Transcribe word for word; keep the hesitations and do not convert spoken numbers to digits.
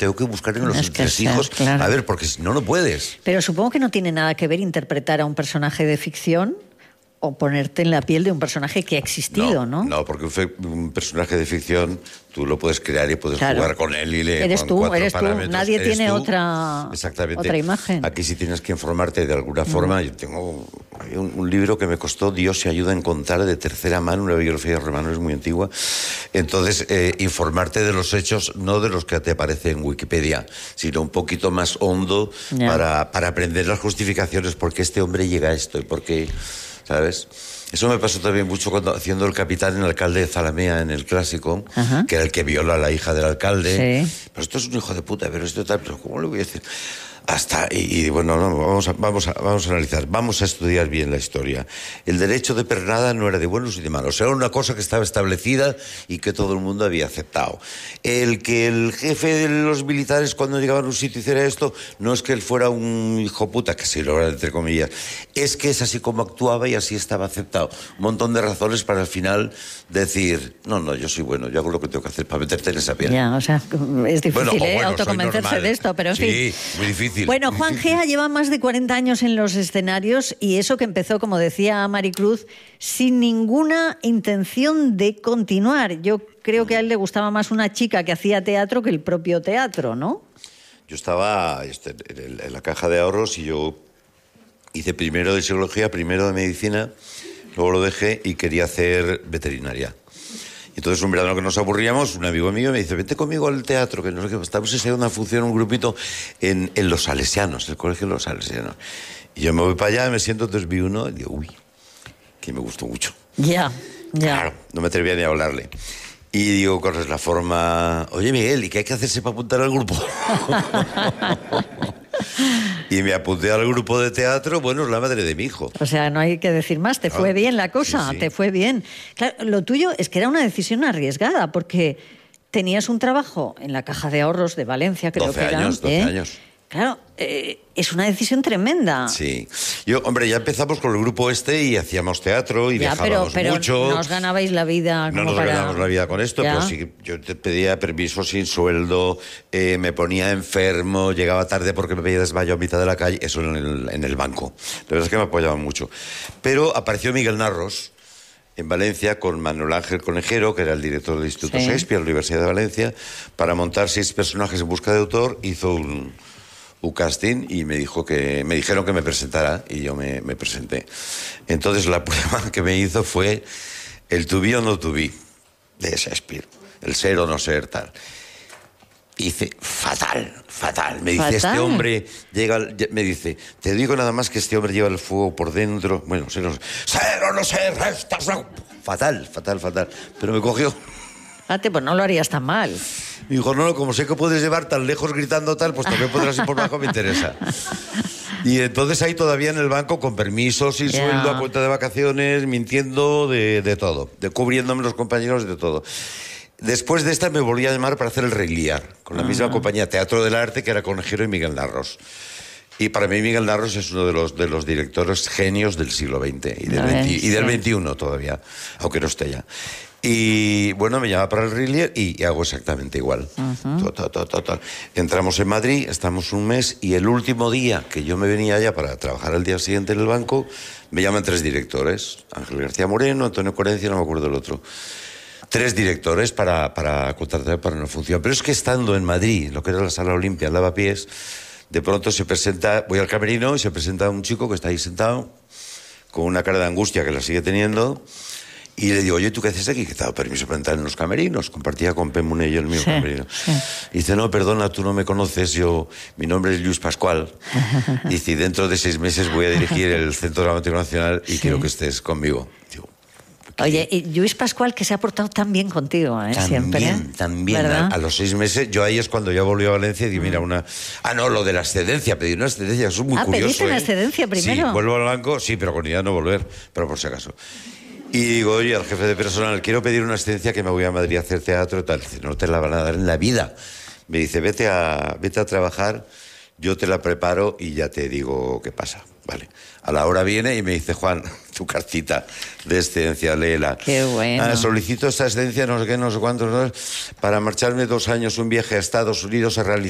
tengo que buscar en los Es que entresijos. ser, claro. A ver, porque si no, no puedes. Pero supongo que no tiene nada que ver interpretar a un personaje de ficción o ponerte en la piel de un personaje que ha existido, ¿no? No, no, porque un, fe- un personaje de ficción tú lo puedes crear y puedes Claro. jugar con él y le Eres con tú, cuatro eres tú. parámetros. Nadie Eres tiene tú. otra- Exactamente. otra imagen. Aquí sí tienes que informarte de alguna forma. Yo tengo hay un, un libro que me costó Dios se ayuda a encontrar de tercera mano, una biografía de Romano, es muy antigua. Entonces, eh, informarte de los hechos, no de los que te aparece en Wikipedia, sino un poquito más hondo Ya. para, para aprender las justificaciones, por qué este hombre llega a esto y por qué, ¿sabes? Eso me pasó también mucho cuando haciendo el capitán en el alcalde de Zalamea en el clásico, Ajá. que era el que viola a la hija del alcalde. Sí. Pero esto es un hijo de puta, pero esto tal, pero ¿cómo le voy a decir? Hasta, y, y bueno, no, vamos a, vamos, a, vamos a analizar, vamos a estudiar bien la historia. El derecho de pernada no era de buenos y de malos, era una cosa que estaba establecida y que todo el mundo había aceptado. El que el jefe de los militares cuando llegaban a un sitio hiciera esto, no es que él fuera un hijo puta, que sí lo era entre comillas, es que es así como actuaba y así estaba aceptado. Un montón de razones para al final decir, no, no, yo soy bueno, yo hago lo que tengo que hacer para meterte en esa piel. Ya, o sea, es difícil, Bueno, o ¿eh? bueno, autoconvencerse soy normal. de esto, pero en Sí, fin. muy difícil. Bueno, muy Juan difícil. Gea lleva más de cuarenta años en los escenarios y eso que empezó, como decía Maricruz, sin ninguna intención de continuar. Yo creo que a él le gustaba más una chica que hacía teatro que el propio teatro, ¿no? Yo estaba este, en, el- en la caja de ahorros y yo hice primero de psicología, primero de medicina, luego lo dejé y quería hacer veterinaria. Y entonces un verano que nos aburríamos, un amigo mío me dice, vente conmigo al teatro, que no sé qué, estamos ensayando una función, un grupito en, en Los Salesianos, el colegio de Los Salesianos. Y yo me voy para allá, me siento, entonces vi uno y digo, uy, que me gustó mucho. Ya, ya. Claro, no me atrevía ni a hablarle. Y digo, ¿cuál es la forma? Oye, Miguel, ¿y qué hay que hacerse para apuntar al grupo? Y me apunté al grupo de teatro, bueno, es la madre de mi hijo. O sea, no hay que decir más, te fue Ah, bien la cosa, sí, sí. te fue bien. Claro, lo tuyo es que era una decisión arriesgada, porque tenías un trabajo en la Caja de Ahorros de Valencia, creo doce que era. años, doce ¿eh? años. Claro, eh, es una decisión tremenda. Sí. Yo, hombre, ya empezamos con el grupo este y hacíamos teatro y Ya, pero, viajábamos pero mucho. no os ganabais la vida No como nos para... ganamos la vida con esto, Ya. pero sí, yo te pedía permiso sin sueldo, eh, me ponía enfermo, llegaba tarde porque me veía desmayo a mitad de la calle, eso en el, en el banco. La verdad es que me apoyaban mucho. Pero apareció Miguel Narros en Valencia con Manuel Ángel Conejero, que era el director del Instituto Sí. Shakespeare, de la Universidad de Valencia, para montar seis personajes en busca de autor. Hizo un, un casting y me dijo que me dijeron que me presentara y yo me, me presenté. Entonces la prueba que me hizo fue el to be o no to be de Shakespeare, el ser o no ser tal. Hice fatal, fatal. Me dice, Fatal. este hombre llega, al- me dice, te digo nada más que este hombre lleva el fuego por dentro. Bueno, ser o no ser, o no ser, estás no. Fatal, fatal, fatal. Pero me cogió. Fíjate, pues no lo harías tan mal. Me dijo, no, no, como sé que puedes llevar tan lejos gritando tal, pues también podrás ir por bajo, me interesa. Y entonces ahí todavía en el banco, con permiso, sin Ya. sueldo, a cuenta de vacaciones, mintiendo de, de todo, de cubriéndome los compañeros de todo. Después de esta me volví a llamar para hacer el Rey Lear, con la misma compañía Teatro del Arte, que era Conejero y Miguel Narros. Y para mí Miguel Narros es uno de los, de los directores genios del siglo veinte y del, A ver, veinti y del sí. veintiuno todavía, aunque no esté ya. Y bueno, me llama para el Rey Lear y, y hago exactamente igual. To, to, to, to, to. Entramos en Madrid, estamos un mes y el último día que yo me venía allá para trabajar al día siguiente en el banco, me llaman tres directores, Ángel García Moreno, Antonio Corencia, no me acuerdo el otro. Tres directores para, para contratar para una función. Pero es que estando en Madrid, lo que era la Sala Olimpia, en Lavapiés, de pronto se presenta, voy al camerino y se presenta un chico que está ahí sentado, con una cara de angustia que la sigue teniendo, y le digo, oye, ¿tú qué haces aquí? Que te ha dado permiso para entrar en los camerinos. Compartía con Pem Munello el mío Sí, camerino. sí. Y dice, no, perdona, tú no me conoces, yo, mi nombre es Luis Pascual. Dice, y dentro de seis meses voy a dirigir el Centro Dramático Nacional y Sí. quiero que estés conmigo. Digo, Oye, y Luis Pascual, que se ha portado tan bien contigo, ¿eh? También, Siempre. también. A, ¿Verdad? a los seis meses, yo ahí es cuando ya volví a Valencia y dije, mira, una... Ah, no, lo de la excedencia, pedí una excedencia, eso es muy Ah, curioso. ¿pediste una ¿eh? excedencia primero? Sí, vuelvo al banco, sí, pero con idea de no volver, pero por si acaso. Y digo, oye, al jefe de personal, quiero pedir una excedencia que me voy a Madrid a hacer teatro y tal. Dice, no te la van a dar en la vida. Me dice, vete a, vete a trabajar, yo te la preparo y ya te digo qué pasa. Vale. A la hora viene y me dice, Juan, tu cartita de excedencia, léela. Qué bueno. Ah, solicito esta excedencia, no sé qué, no sé cuántos, no sé, para marcharme dos años un viaje a Estados Unidos a realizar